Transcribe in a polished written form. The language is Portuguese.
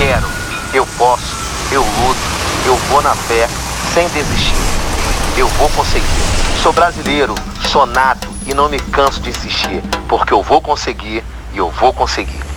quero, eu posso, eu luto, eu vou na fé, sem desistir. Eu vou conseguir. Sou brasileiro, sou nato e não me canso de insistir, porque eu vou conseguir e eu vou conseguir.